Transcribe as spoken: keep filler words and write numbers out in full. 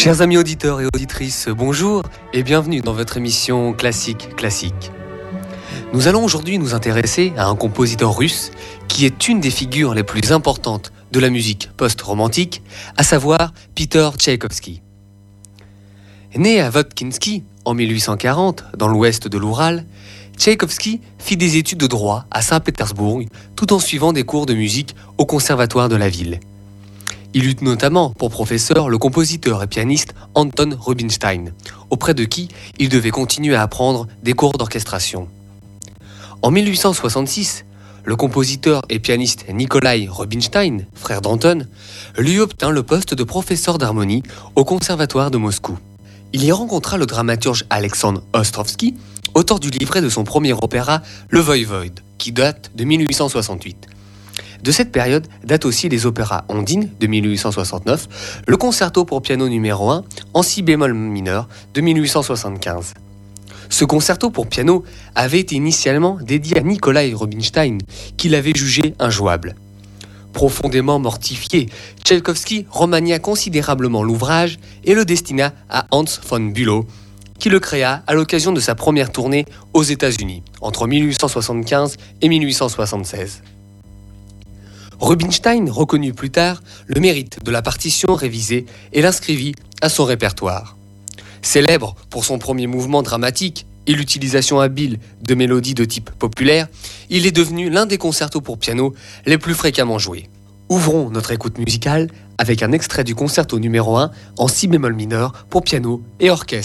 Chers amis auditeurs et auditrices, bonjour et bienvenue dans votre émission Classique Classique. Nous allons aujourd'hui nous intéresser à un compositeur russe qui est une des figures les plus importantes de la musique post-romantique, à savoir Peter Tchaïkovski. Né à Votkinsky en mille huit cent quarante, dans l'ouest de l'Oural, Tchaïkovski fit des études de droit à Saint-Pétersbourg tout en suivant des cours de musique au conservatoire de la ville. Il eut notamment pour professeur le compositeur et pianiste Anton Rubinstein, auprès de qui il devait continuer à apprendre des cours d'orchestration. En mille huit cent soixante-six, le compositeur et pianiste Nikolai Rubinstein, frère d'Anton, lui obtint le poste de professeur d'harmonie au conservatoire de Moscou. Il y rencontra le dramaturge Alexandre Ostrovsky, auteur du livret de son premier opéra Le Voïvode, qui date de mille huit cent soixante-huit. De cette période datent aussi les opéras Ondine de mille huit cent soixante-neuf, le concerto pour piano numéro un en si bémol mineur de mille huit cent soixante-quinze. Ce concerto pour piano avait été initialement dédié à Nikolai Rubinstein, qui l'avait jugé injouable. Profondément mortifié, Tchaïkovski remania considérablement l'ouvrage et le destina à Hans von Bülow, qui le créa à l'occasion de sa première tournée aux États-Unis, entre mille huit cent soixante-quinze et mille huit cent soixante-seize. Rubinstein reconnut plus tard le mérite de la partition révisée et l'inscrivit à son répertoire. Célèbre pour son premier mouvement dramatique et l'utilisation habile de mélodies de type populaire, il est devenu l'un des concertos pour piano les plus fréquemment joués. Ouvrons notre écoute musicale avec un extrait du concerto numéro un en si bémol mineur pour piano et orchestre.